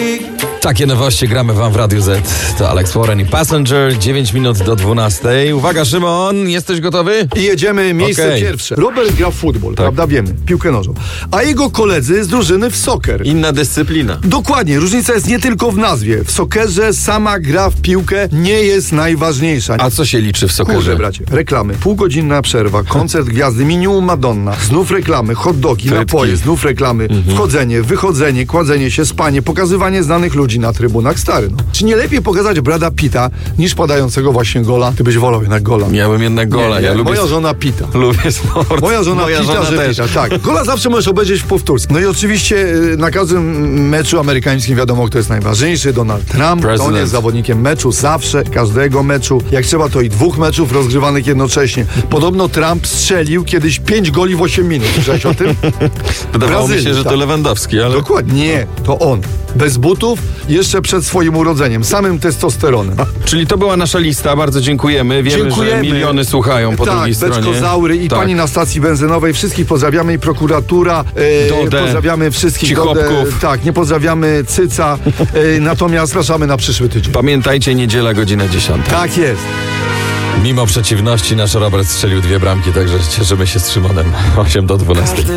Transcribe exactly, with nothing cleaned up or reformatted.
Takie nowości gramy wam w Radiu Z. To Alex Warren i Passenger, dziewięć minut do dwunastej. Uwaga, Szymon, jesteś gotowy? I jedziemy, miejsce Okej. pierwsze. Robert gra w futbol, Tak. prawda, wiemy, piłkę nożną. A jego koledzy z drużyny w soccer. Inna dyscyplina. Dokładnie, różnica jest nie tylko w nazwie. W soccerze sama gra w piłkę nie jest najważniejsza. A co się liczy w Kurze, soccerze? bracie. Reklamy. Półgodzinna przerwa, koncert gwiazdy, minimum Madonna, znów reklamy, hot dogi, Frytki. napoje, znów reklamy, wchodzenie, wychodzenie, kładzenie się, spanie, pokazywanie znanych ludzi na trybunach, stary, no. Czy nie lepiej pokazać Brada Pitta niż padającego właśnie gola? Ty byś wolał jednak gola. Miałem jednak gola. Nie, nie. Ja lubię, Moja żona Pitta. lubię sport. Moja żona Moja Pitta, żona że też. Pitta, tak. Gola zawsze możesz obejrzeć w powtórce. No i oczywiście y, na każdym meczu amerykańskim wiadomo, kto jest najważniejszy. Donald Trump. To on President. jest zawodnikiem meczu zawsze, każdego meczu. Jak trzeba, to i dwóch meczów rozgrywanych jednocześnie. Podobno Trump strzelił kiedyś pięć goli w osiem minut. Słyszałeś o tym? Wydawało mi się, Brazylii, że to tak. Lewandowski, ale... Dokładnie. Nie, to on. Bez butów, jeszcze przed swoim urodzeniem. Samym testosteronem. Czyli to była nasza lista, bardzo dziękujemy. Wiemy, że miliony słuchają po tak, drugiej stronie. Beczkozaury i Tak. pani na stacji benzynowej. Wszystkich pozdrawiamy i prokuratura. E, Dodę. pozdrawiamy wszystkich. Cichopków. Dodę, tak, nie pozdrawiamy Cyca. E, natomiast zapraszamy na przyszły tydzień. Pamiętajcie, niedziela, godzina dziesiąta. Tak jest. Mimo przeciwności nasz Robert strzelił dwie bramki, także cieszymy się z Szymonem. osiem do dwunastej.